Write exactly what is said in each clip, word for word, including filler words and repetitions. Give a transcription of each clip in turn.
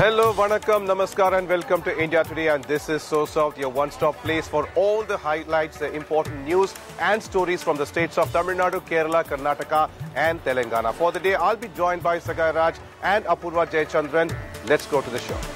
Hello, Vanakkam, Namaskar and welcome to India Today, and this is So South, your one-stop place for all the highlights, the important news and stories from the states of Tamil Nadu, Kerala, Karnataka and Telangana. For the day, I'll be joined by Sagai Raj and Apurva Jayachandran. Let's go to the show.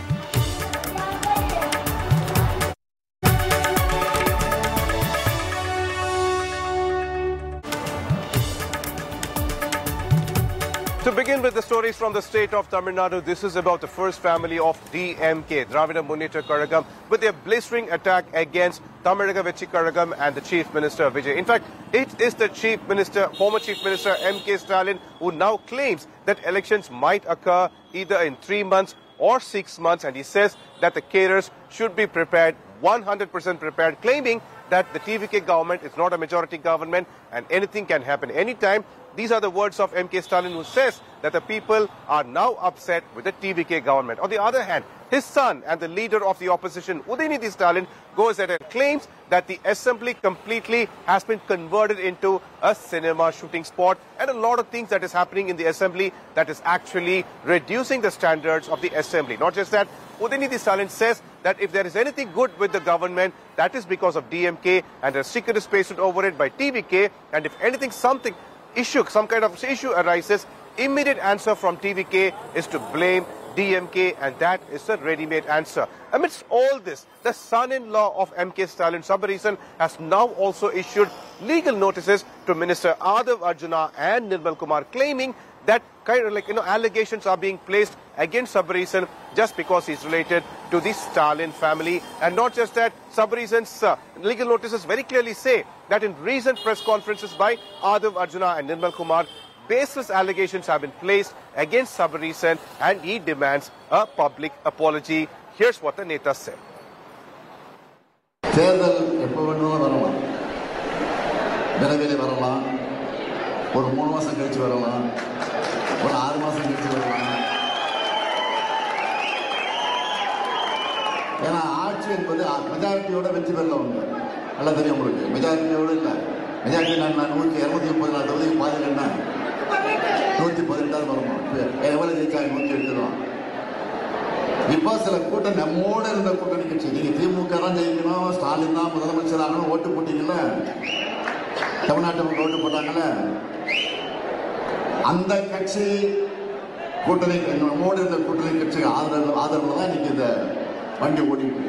To begin with the stories from the state of Tamil Nadu, this is about the first family of D M K, Dravida Munnetra Kazhagam, with their blistering attack against Tamilaga Vechi Kazhagam and the Chief Minister Vijay. In fact, it is the Chief Minister, former Chief Minister M K Stalin, who now claims that elections might occur either in three months or six months, and he says that the cadres should be prepared, one hundred percent prepared, claiming that the T V K government is not a majority government and anything can happen anytime. These are the words of M K Stalin, who says that the people are now upset with the T V K government. On the other hand, his son and the leader of the opposition, Udayinidhi Stalin, goes ahead and claims that the assembly completely has been converted into a cinema shooting spot, and a lot of things that is happening in the assembly that is actually reducing the standards of the assembly. Not just that, Udayinidhi Stalin says that if there is anything good with the government, that is because of D M K, and a secret is pasted over it by T V K, and if anything, something issue, some kind of issue arises, immediate answer from T V K is to blame D M K, and that is a ready-made answer. Amidst all this, the son-in-law of M K Stalin, Sabareesan, has now also issued legal notices to Minister Adav Arjuna and Nirmal Kumar, claiming that kind of like, you know, allegations are being placed against Sabareesan just because he's related to the Stalin family. And not just that, Sabareesan's uh, legal notices very clearly say that in recent press conferences by Adav Arjuna and Nirmal Kumar, baseless allegations have been placed against Sabareesan, and he demands a public apology. Here's what the Netas said. ஒரு மூணு மாசம் கழிச்சு வரலாம், ஒரு ஆறு மாசம் கழிச்சு வரலாம். ஏன்னா ஆட்சி என்பது மெஜாரிட்டியோட வெற்றி பெறல ஒன்று நல்லா தெரியும் உங்களுக்கு. மெஜாரிட்டியோட இல்லை, மெஜாரிட்டி நான் நூற்றி இரநூத்தி முப்பது நாலு தொகுதிக்கு பாதி என்ன நூற்றி பதினெட்டாவது வரணும். எவ்வளவு ஜெயிச்சாங்க? நூற்றி எட்டு தான். இப்போ சில கூட்டம் நம்மோட இருந்த கூட்டணி கட்சி, நீங்க திமுக தான் ஜெயிக்கணும், ஸ்டாலின் தான் முதலமைச்சர் ஆகணும் ஓட்டு போட்டீங்கல்ல, தமிழ்நாட்டு ஓட்டு போட்டாங்கல்ல, அந்த கட்சி கூட்டணி நம்மோடு இருந்த கூட்டணி கட்சி ஆதரவு ஆதரவு தான் இன்னைக்கு இந்த வண்டி ஓடிட்டு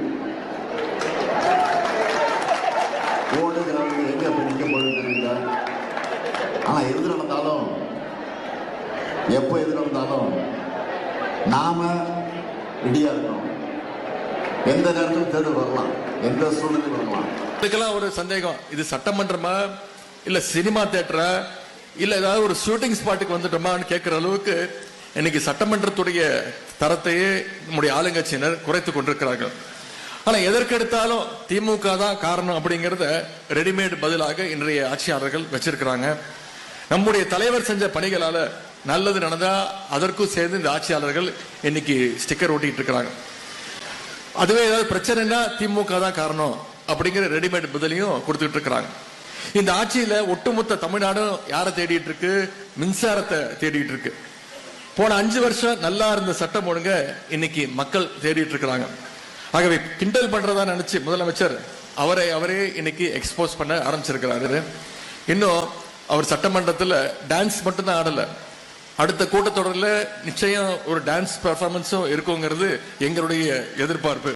ஓடுகிறவங்க எங்க அப்படி நிக்க போறது தெரியல. ஆனா எது நடந்தாலும், எப்போ எது நடந்தாலும் நாம ரெடியா இருக்கணும். எந்த நேரத்திலும் தேர்தல் வரலாம், எந்த சூழ்நிலை வரலாம். இதுக்கெல்லாம் ஒரு சந்தேகம், இது சட்டமன்றமா இல்ல சினிமா தியேட்டரா இல்ல ஏதாவது ஒரு ஷூட்டிங் ஸ்பாட்டுக்கு வந்துட்டோமான்னு கேட்கிற அளவுக்கு இன்னைக்கு சட்டமன்றத்துடைய தரத்தையே நம்முடைய ஆளுங்கட்சியினர் குறைத்து கொண்டிருக்கிறார்கள். ஆனா எதற்கெடுத்தாலும் திமுக தான் காரணம் அப்படிங்கறத ரெடிமேட் பதிலாக இன்றைய ஆட்சியாளர்கள் வச்சிருக்கிறாங்க. நம்முடைய தலைவர் செஞ்ச பணிகளால நல்லது நடந்தா அதற்கும் சேர்ந்து இந்த ஆட்சியாளர்கள் இன்னைக்கு ஸ்டிக்கர் ஓட்டிட்டு இருக்கிறாங்க. அதுவே ஏதாவது பிரச்சனைனா திமுக தான் காரணம் அப்படிங்கிற ரெடிமேட் பதிலையும் கொடுத்துட்டு இருக்கிறாங்க. இந்த ஆட்சியில ஒட்டுமொத்த தமிழ்நாடும் யாரை தேடிட்டு இருக்கு? மின்சாரத்தை தேடிட்டு இருக்கு. போன அஞ்சு வருஷம் நல்லா இருந்த சட்டம் ஒழுங்க இன்னைக்கு மக்கள் தேடிட்டு இருக்கிறாங்க. ஆகவே கிண்டல் பண்றதா நினைச்சு முதலமைச்சர் அவரை அவரே இன்னைக்கு எக்ஸ்போஸ் பண்ண ஆரம்பிச்சிருக்கிறாரு. இன்னும் அவர் சட்டமன்றத்தில் டான்ஸ் மட்டும் தான் ஆடல, அடுத்த கூட்டத்தொடரில் நிச்சயம் ஒரு டான்ஸ் பெர்ஃபார்மன்ஸும் இருக்குங்கிறது எங்களுடைய எதிர்பார்ப்பு.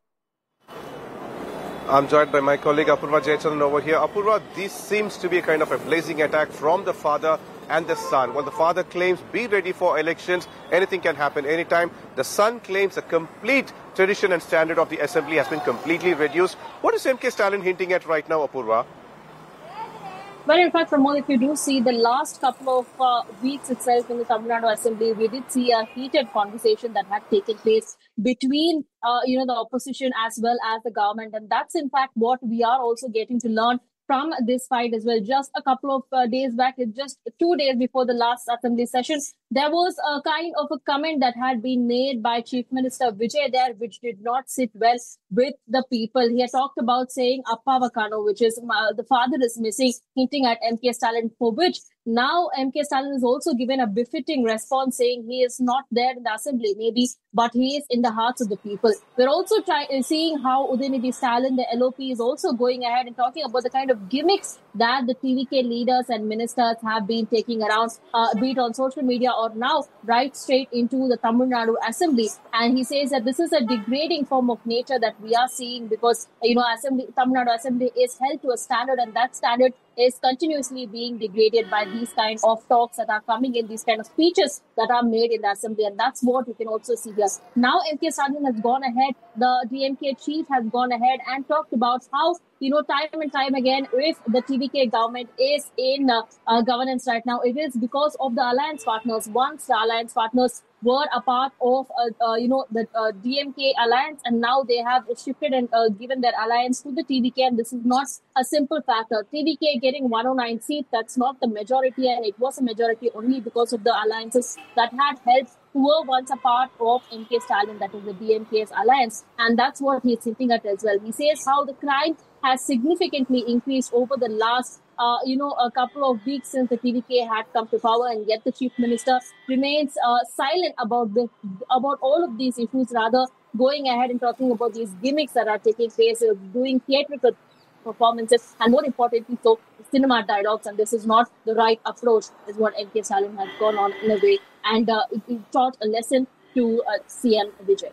I'm joined by my colleague Apurva Jayachandran over here. Apurva, this seems to be a kind of a blazing attack from the father and the son. Well, the father claims, be ready for elections, anything can happen anytime. The son claims a complete tradition and standard of the assembly has been completely reduced. What is M K Stalin hinting at right now, Apurva? Well, in fact, Pramod, if you do see the last couple of uh, weeks itself in the Tamil Nadu Assembly, we did see a heated conversation that had taken place between, uh, you know, the opposition as well as the government. And that's, in fact, what we are also getting to learn from this fight as well. Just a couple of uh, days back, just two days before the last assembly session, there was a kind of a comment that had been made by Chief Minister Vijay there, which did not sit well with the people. He had talked about saying Appa Vakano, which is uh, the father is missing, hinting at M K Stalin, for which Now M K Stalin is also given a befitting response saying he is not there in the assembly, maybe, but he is in the hearts of the people. We're also try- seeing how Udaynithi Stalin, the L O P, is also going ahead and talking about the kind of gimmicks that the T V K leaders and ministers have been taking around, uh, be it on social media or now right straight into the Tamil Nadu assembly. And he says that this is a degrading form of nature that we are seeing because, you know, assembly, Tamil Nadu assembly is held to a standard, and that standard is continuously being degraded by these kinds of talks that are coming in, these kind of speeches that are made in the assembly. And that's what we can also see here. Now M K Stalin has gone ahead, the D M K chief has gone ahead and talked about how, you know, time and time again, if the T V K government is in uh, uh, governance right now, it is because of the alliance partners. Once the alliance partners were a part of, uh, uh, you know, the uh, D M K alliance, and now they have shifted and uh, given their alliance to the T V K. And this is not a simple factor. T V K getting one hundred nine seats, that's not the majority, and it was a majority only because of the alliances that had helped who were once a part of M K Stalin, that is the D M K's alliance. And that's what he's hinting at as well. He says how the crime has significantly increased over the last, uh, you know, a couple of weeks since the T V K had come to power, and yet the chief minister remains uh, silent about the about all of these issues, rather going ahead and talking about these gimmicks that are taking place, uh, doing theatrical performances, and more importantly, so cinema dialogues. And this is not the right approach, is what M K Stalin has gone on in a way, and uh, it, it taught a lesson to uh, C M Vijay.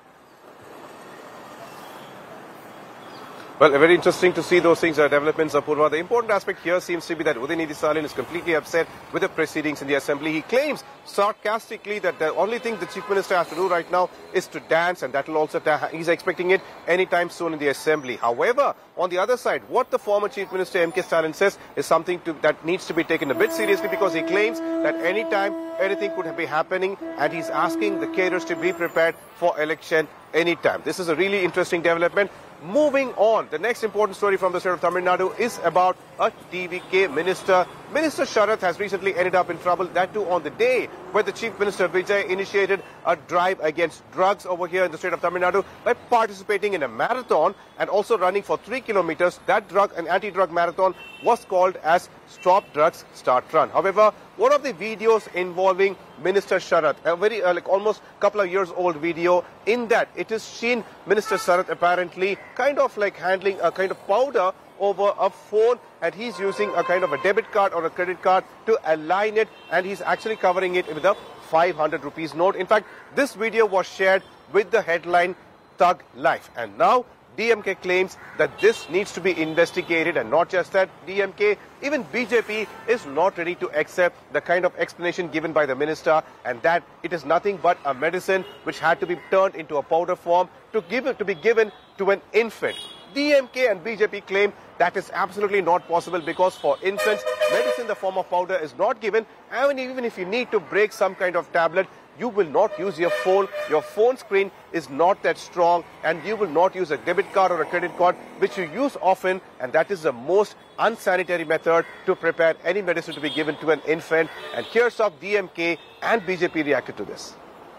Well, very interesting to see those things, uh, developments, Apurva. The important aspect here seems to be that Udaynithi Stalin is completely upset with the proceedings in the assembly. He claims sarcastically that the only thing the chief minister has to do right now is to dance, and that will also, ta- he's expecting it anytime soon in the assembly. However, on the other side, what the former chief minister M K Stalin says is something to, that needs to be taken a bit seriously, because he claims that anytime anything could be happening, and he's asking the cadres to be prepared for election anytime. This is a really interesting development. Moving on, the next important story from the state of Tamil Nadu is about a T V K minister. Minister Sharath has recently ended up in trouble, that too on the day where the Chief Minister Vijay initiated a drive against drugs over here in the state of Tamil Nadu by participating in a marathon and also running for three kilometers. That drug and anti-drug marathon was called as Stop Drugs, Start Run. However, one of the videos involving Minister Sharath, a very uh, like almost couple of years old video, in that it is seen Minister Sharath apparently kind of like handling a kind of powder over a phone, and he's using a kind of a debit card or a credit card to align it, and he's actually covering it with a five hundred rupees note. In fact, this video was shared with the headline Thug Life, and now D M K claims that this needs to be investigated. And not just that, D M K, even B J P is not ready to accept the kind of explanation given by the minister, and that it is nothing but a medicine which had to be turned into a powder form to give it to be given to an infant. D M K and B J P claim that is absolutely not possible, because for infants, medicine in the form of powder is not given. And even if you need to break some kind of tablet, you will not use your phone. Your phone screen is not that strong, and you will not use a debit card or a credit card, which you use often, and that is the most unsanitary method to prepare any medicine to be given to an infant. And here's how D M K and B J P reacted to this.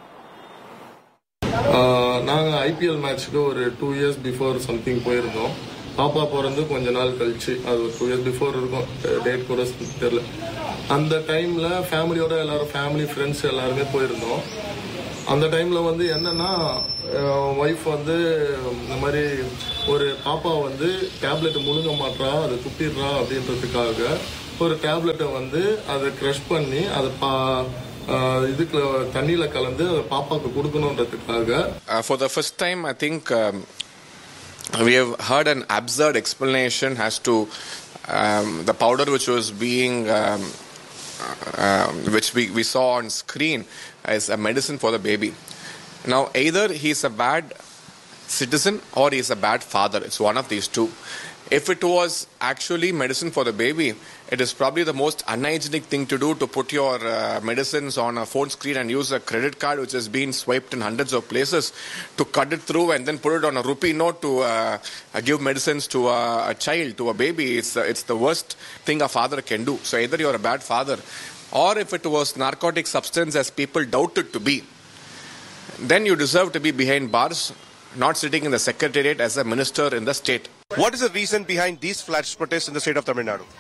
நாங்கள் IPL மேட்ச்சுக்கு ஒரு two years before something போயிருந்தோம். பாப்பா பிறந்து கொஞ்ச நாள் கழிச்சு, அது ஒரு டூ இயர்ஸ் பிஃபோர் இருக்கும், டேட் கூட தெரியல. அந்த டைமில் ஃபேமிலியோட எல்லாரும், ஃபேமிலி ஃப்ரெண்ட்ஸ் எல்லாருமே போயிருந்தோம். அந்த டைமில் வந்து என்னன்னா, ஒய்ஃப் வந்து இந்த மாதிரி ஒரு பாப்பா வந்து டேப்லெட் முழுங்க மாட்றா, அதை துப்பிடுறா அப்படின்றதுக்காக ஒரு டேப்லெட்டை வந்து அதை க்ரஷ் பண்ணி அதை பா இதுக்கு தண்ணியில கலந்து அதை பாப்பாக்கு கொடுக்கணுன்றதுக்காக. For the first time, I think um, we have heard an absurd explanation as to um, the powder which was being um, uh, which we, we saw on screen as a medicine for the baby. Now, either he is a bad citizen or he is a bad father. It's one of these two. If it was actually medicine for the baby, it is probably the most unhygienic thing to do, to put your uh, medicines on a phone screen and use a credit card which has been swiped in hundreds of places, to cut it through and then put it on a rupee note to uh, give medicines to a, a child, to a baby. It's, uh, it's the worst thing a father can do. So either you're a bad father, or if it was narcotic substance as people doubt it to be, then you deserve to be behind bars, not sitting in the secretariat as a minister in the state. What is the reason behind these flash protests in the state of Tamil Nadu?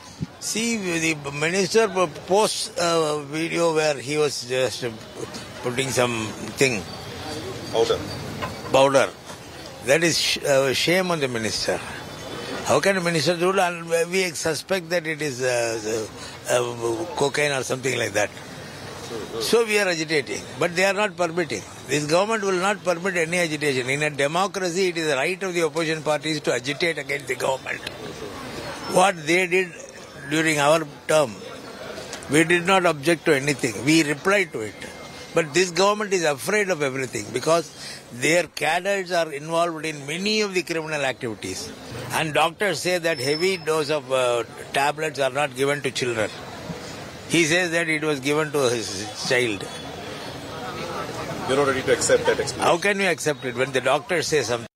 See, the minister posts a video where he was just putting some thing. Powder. Powder. That is sh- uh, shame on the minister. How can a minister do that? And we suspect that it is uh, uh, cocaine or something like that. So we are agitating, but they are not permitting. This government will not permit any agitation. In a democracy, it is the right of the opposition parties to agitate against the government. What they did during our term, we did not object to anything. We replied to it. But this government is afraid of everything because their cadres are involved in many of the criminal activities. And doctors say that heavy dose of uh, tablets are not given to children. He says that it was given to his child. You're not ready to accept that explanation. How can you accept it when the doctor says something?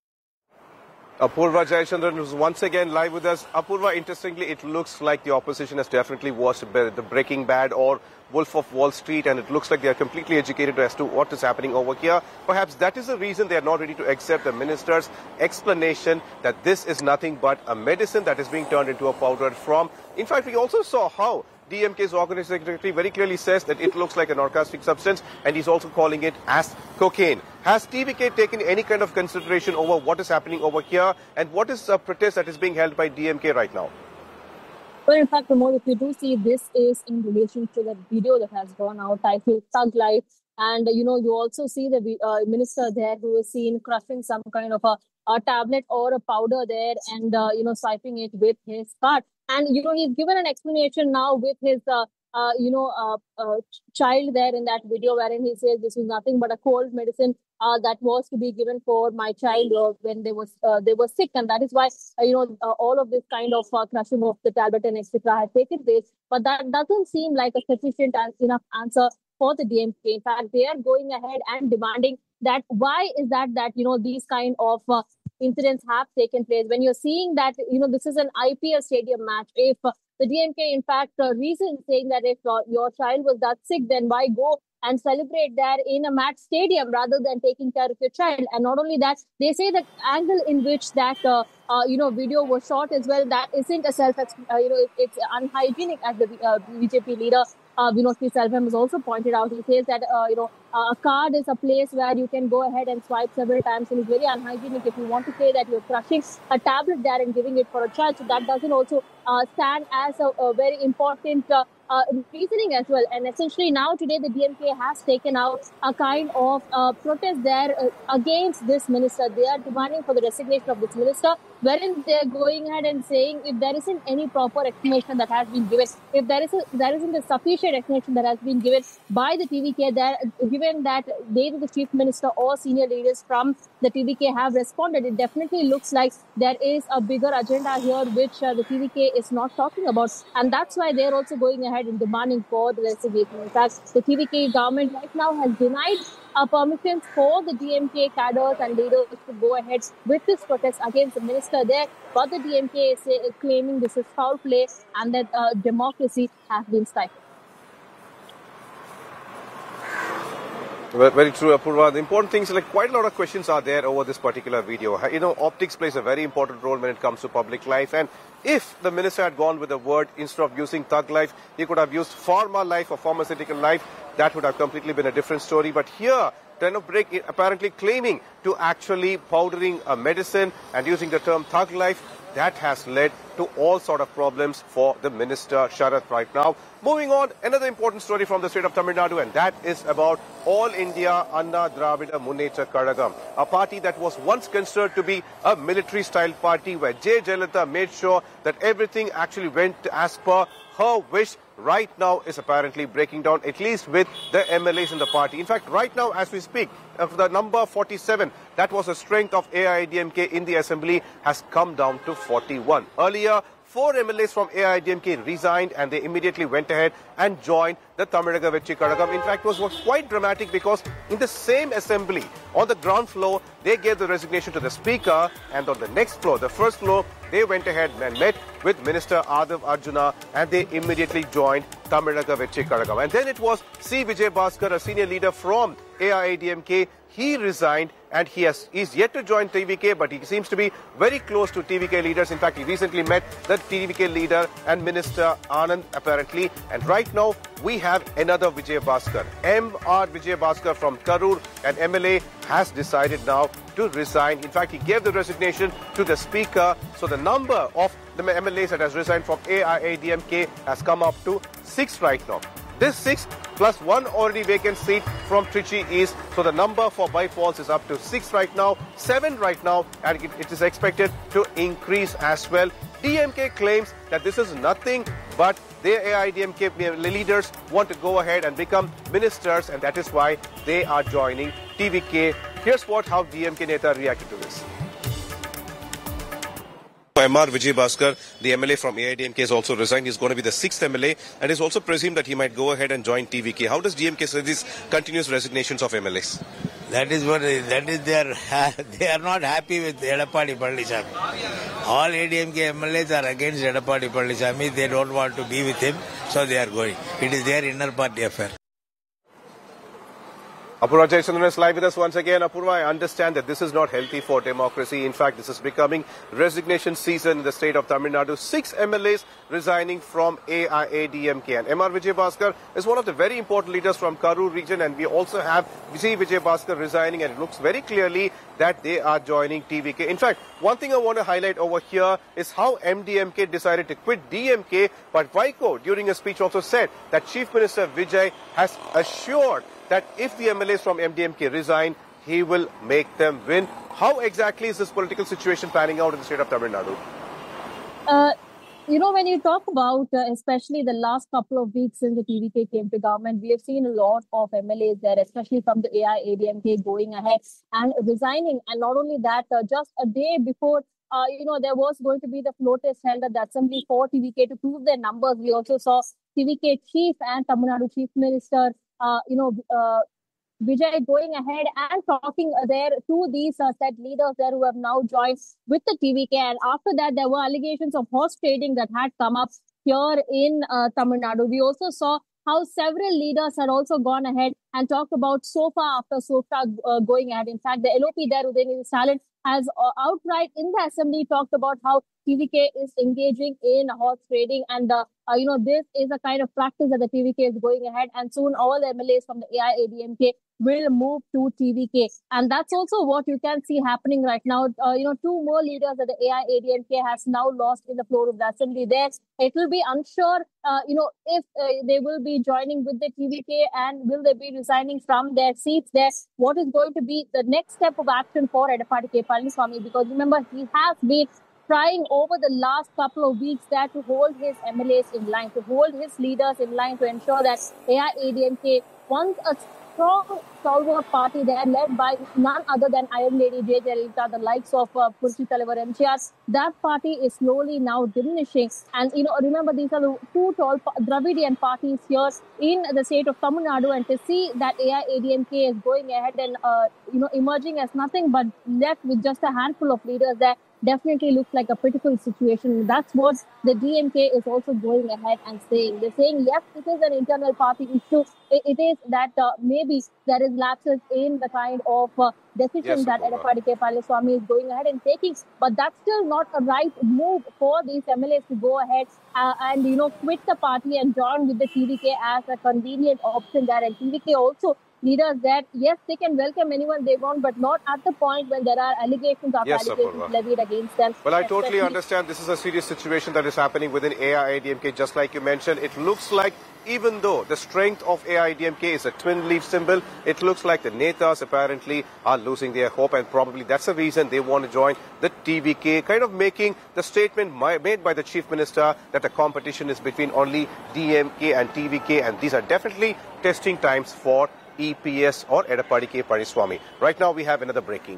Apurva Jayachandran is once again live with us. Apurva, interestingly, it looks like the opposition has definitely watched the Breaking Bad or Wolf of Wall Street, and it looks like they are completely educated as to what is happening over here. Perhaps that is the reason they are not ready to accept the minister's explanation that this is nothing but a medicine that is being turned into a powder from. In fact, we also saw how D M K's organizing secretary very clearly says that it looks like a narcotic substance, and he's also calling it as cocaine. Has T V K taken any kind of consideration over what is happening over here, and what is the protest that is being held by D M K right now? Well, in fact, Pramod, if you do see, this is in relation to that video that has gone out titled Thug Life. And, you know, you also see the uh, minister there who is seen crushing some kind of a, a tablet or a powder there and, uh, you know, swiping it with his card. And, you know, he's given an explanation now with his, uh, uh, you know, uh, uh, child there in that video wherein he says this was nothing but a cold medicine uh, that was to be given for my child uh, when they was uh, they were sick. And that is why, uh, you know, uh, all of this kind of uh, crushing of the tablet and et cetera had taken place. But that doesn't seem like a sufficient and enough answer for the D M K. In fact, they are going ahead and demanding that why is that that, you know, these kind of uh, incidents have taken place when you're seeing that, you know, this is an I P L stadium match. If uh, the D M K, in fact, uh, reason saying that if uh, your child was that sick, then why go and celebrate there in a match stadium rather than taking care of your child? And not only that, they say the angle in which that, uh, uh, you know, video was shot as well, that isn't a self, uh, you know, it, it's unhygienic, as the uh, B J P leader, uh, Vinod P. Selvam, has also pointed out. He says that, uh, you know, uh, a card is a place where you can go ahead and swipe several times, and it's very unhygienic if you want to say that you're crushing a tablet there and giving it for a child. So that doesn't also uh, stand as a, a very important uh, uh, reasoning as well. And essentially now today the D M K has taken out a kind of uh, protest there uh, against this minister. They are demanding for the resignation of this minister, wherein they're going ahead and saying if there isn't any proper explanation that has been given, if there, is a, there isn't a sufficient explanation that has been given by the T V K, there, given that neither the chief minister or senior leaders from the T V K have responded, it definitely looks like there is a bigger agenda here which uh, the T V K is not talking about. And that's why they're also going ahead and demanding for the resignation. In fact, the T V K government right now has denied uh, permissions for the D M K cadres and leaders to go ahead with this protest against the minister there. But the D M K is uh, claiming this is foul play and that uh, democracy has been stifled. Very true, Apurva. The important thing is, like, quite a lot of questions are there over this particular video. You know, optics plays a very important role when it comes to public life. And if the minister had gone with the word, instead of using thug life, he could have used pharma life or pharmaceutical life. That would have completely been a different story. But here, Tenno Break apparently claiming to actually powdering a medicine and using the term thug life, that has led to all sort of problems for the minister, Sharath, right now. Moving on, another important story from the state of Tamil Nadu, and that is about All India Anna Dravida Munnetra Kazhagam, a party that was once considered to be a military-style party where J. Jayalalitha made sure that everything actually went as per her wish. Right now is apparently breaking down, at least with the M L As in the party. In fact, right now as we speak, of the number forty-seven, that was the strength of A I A D M K in the assembly, has come down to forty-one. Earlier, four M L As from A I A D M K resigned and they immediately went ahead and joined the Tamizhaga Vetchi Kazhagam. In fact, it was, was quite dramatic because in the same assembly, on the ground floor, they gave the resignation to the speaker, and on the next floor, the first floor, they went ahead and met with Minister Adav Arjuna and they immediately joined Tamizhaga Vetchi Kazhagam. And then it was C. Vijay Bhaskar, a senior leader from A I A D M K. He resigned and he has he's yet to join T V K, but he seems to be very close to T V K leaders. In fact, he recently met the T V K leader and Minister Anand apparently. And right now we have another Vijay Bhaskar. M R Vijay Bhaskar from Karur, an M L A, has decided now to resign. In fact, he gave the resignation to the speaker. So the number of the M L As that has resigned from A I A D M K has come up to six right now. This six plus one already vacant seat from Trichy East. So the number for Byfalls is up to six right now, seven right now, and it, it is expected to increase as well. D M K claims that this is nothing but their A I A D M K leaders want to go ahead and become ministers, and that is why they are joining T V K. Here's what how D M K Neta reacted to this. M R Vijay Bhaskar, the M L A from A I A D M K, has also resigned. He's going to be the sixth M L A, and it's also presumed that he might go ahead and join T V K. How does D M K say these continuous resignations of M L As? That is what that is their they are not happy with Edappadi Palaniswamy. All A D M K M L As are against Edappadi Palaniswamy. They don't want to be with him, so they are going. It is their inner party affair. Apurva Jayachandran is live with us once again. Apurva, I understand that this is not healthy for democracy. In fact, this is becoming resignation season in the state of Tamil Nadu. Six M L As resigning from A I A D M K. And M R Vijay Bhaskar is one of the very important leaders from Karur region. And we also have C Vijay Bhaskar resigning. And it looks very clearly that they are joining T V K. In fact, one thing I want to highlight over here is how M D M K decided to quit D M K. But Vaiko, during a speech, also said that Chief Minister Vijay has assured that if the M L As from M D M K resign, he will make them win. How exactly is this political situation panning out in the state of Tamil Nadu? Uh, you know, when you talk about, uh, especially the last couple of weeks since the T V K came to government, we have seen a lot of M L As there, especially from the A I A D M K going ahead and resigning. And not only that, uh, just a day before, uh, you know, there was going to be the floor test held at the assembly for T V K to prove their numbers. We also saw T V K chief and Tamil Nadu chief minister, uh, you know, uh, Vijay going ahead and talking there to these uh, said leaders there who have now joined with the T V K. And after that, there were allegations of horse trading that had come up here in uh, Tamil Nadu. We also saw how several leaders had also gone ahead and talked about sofa after sofa uh, going ahead. In fact, the L O P there, Udayanidhi Stalin, has uh, outright in the assembly talked about how T V K is engaging in horse trading, and uh, uh, you know, this is a kind of practice that the T V K is going ahead, and soon all the M L As from the A I A D M K will move to T V K. And that's also what you can see happening right now. Uh, you know, two more leaders that the A I A D M K has now lost in the floor of the assembly there. It will be unsure, uh, you know, if uh, they will be joining with the T V K and will they be resigning from their seats there. What is going to be the next step of action for Edappadi K. Palaniswamy? Because remember, he has been trying over the last couple of weeks there to hold his M L As in line, to hold his leaders in line, to ensure that A I A D M K wants a strong stalwart party there led by none other than Iron Lady J. Jayalalitha, the likes of uh, Purashi Thalaivar M G R. That party is slowly now diminishing. And, you know, remember, these are the two tall Dravidian parties here in the state of Tamil Nadu. And to see that A I A D M K is going ahead and, uh, you know, emerging as nothing but left with just a handful of leaders there, definitely looks like a critical situation. That's what the D M K is also going ahead and saying. They're saying, yes, it is an internal party issue. It, it is that uh, maybe there is lapses in the kind of uh, decisions yes, that Edappadi K. Palaniswamy is going ahead and taking. But that's still not a right move for these M L As to go ahead uh, and, you know, quit the party and join with the T V K as a convenient option there. And T V K also leaders that, yes, they can welcome anyone they want, but not at the point when there are allegations of yes, allegations levied against them. Well, I totally understand this is a serious situation that is happening within A I A D M K, just like you mentioned. It looks like even though the strength of A I A D M K is a twin leaf symbol, it looks like the Netas apparently are losing their hope, and probably that's the reason they want to join the T V K, kind of making the statement made by the Chief Minister that the competition is between only D M K and T V K, and these are definitely testing times for E P S or Edappadi K. Palaniswamy. Right now we have another breaking.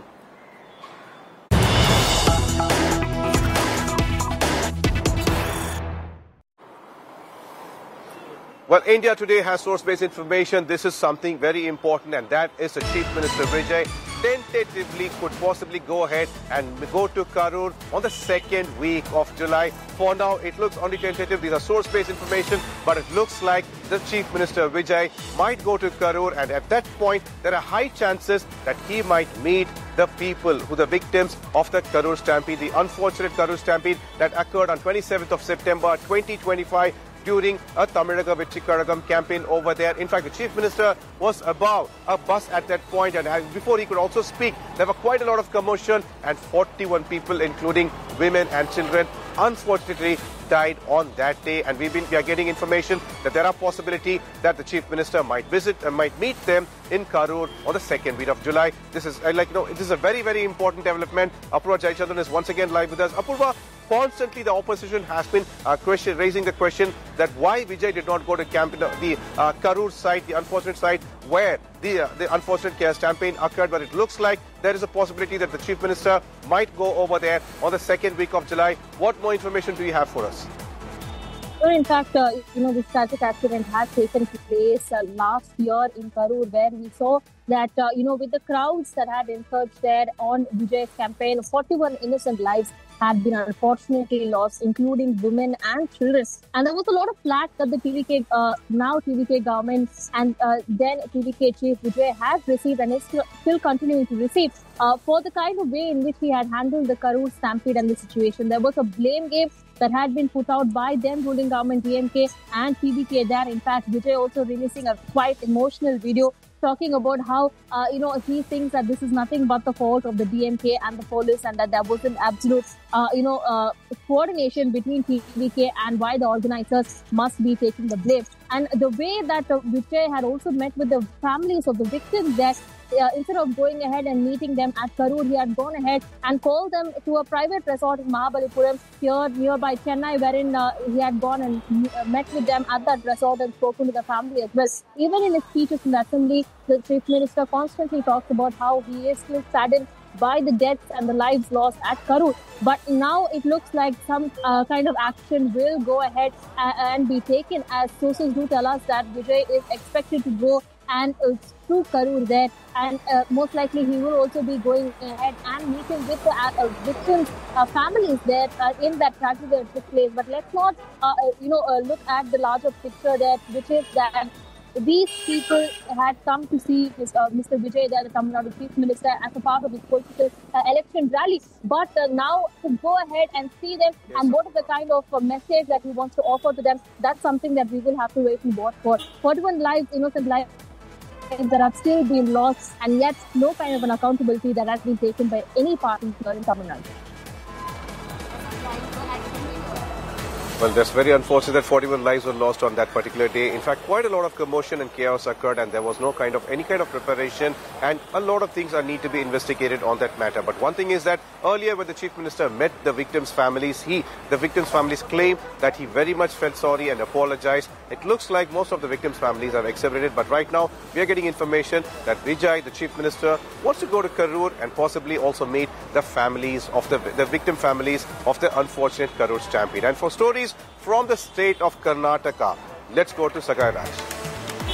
Well, India Today has source-based information. This is something very important, and that is the Chief Minister Vijay tentatively could possibly go ahead and go to Karur on the second week of July. For now, it looks only tentative. These are source-based information, but it looks like the Chief Minister Vijay might go to Karur, and at that point, there are high chances that he might meet the people who the victims of the Karur stampede, the unfortunate Karur stampede that occurred on twenty-seventh of September twenty twenty-five during a Tamizhaka Vechi Kazhagam campaign over there. In fact, the Chief Minister was above a bus at that point, and before he could also speak, there were quite a lot of commotion, and forty-one people, including women and children, unfortunately died on that day. And we've been, we are getting information that there are possibility that the Chief Minister might visit and might meet them in Karur on the second week of July. This is uh, like, you know, this is a very, very important development. Apurva Jayachandran is once again live with us. Apurva, constantly the opposition has been uh, question, raising the question that why Vijay did not go to camp, the uh, Karur site, the unfortunate site where the, uh, the unfortunate chaos campaign occurred. But it looks like there is a possibility that the Chief Minister might go over there on the second week of July. What more information do you have for us? So in fact, uh, you know, this tragic accident had taken place uh, last year in Karur, where we saw that, uh, you know, with the crowds that had encroached there on Vijay's campaign, forty-one innocent lives had been unfortunately lost, including women and children. And there was a lot of flack that the T V K, uh, now T V K government and uh, then T V K Chief Vijay has received and is still, still continuing to receive uh, for the kind of way in which he had handled the Karur stampede and the situation. There was a blame game that had been put out by them ruling government D M K and T V K there. In fact, Vijay also releasing a quite emotional video talking about how, uh, you know, he thinks that this is nothing but the fault of the D M K and the police, and that there was an absolute, uh, you know, uh, coordination between T V K and why the organizers must be taking the blame. And the way that uh, Vijay had also met with the families of the victims there, Uh, instead of going ahead and meeting them at Karur, he had gone ahead and called them to a private resort in Mahabalipuram here nearby Chennai, wherein uh, he had gone and uh, met with them at that resort and spoken to the family as well. Even in his speeches in the assembly, the Chief Minister constantly talks about how he is still saddened by the deaths and the lives lost at Karur. But now it looks like some uh, kind of action will go ahead uh, and be taken, as sources do tell us that Vijay is expected to go and uh, to Karur there, and uh, most likely he will also be going ahead and meeting with the uh, uh, victims' uh, families there uh, in that tragedy that took place. But let's not, uh, uh, you know, uh, look at the larger picture there, which is that these people had come to see Mister Uh, Mister Vijay there, the Tamil Nadu Chief Minister, as a part of his political uh, election rally. But uh, now to go ahead and see them, yes, and what is the kind of uh, message that he wants to offer to them, that's something that we will have to wait and watch for. forty-one lives, innocent lives that have still been lost, and yet no kind of an accountability that has been taken by any party here in Tamil Nadu. Well, that's very unfortunate that forty-one lives were lost on that particular day. In fact, quite a lot of commotion and chaos occurred, and there was no kind of any kind of preparation, and a lot of things are need to be investigated on that matter. But one thing is that earlier when the Chief Minister met the victims' families, he, the victims' families claimed that he very much felt sorry and apologized. It looks like most of the victims' families have accepted it, but right now we are getting information that Vijay, the Chief Minister, wants to go to Karur and possibly also meet the families of the, the victim families of the unfortunate Karur stampede. And for stories from the state of Karnataka, let's go to Sagai Raj.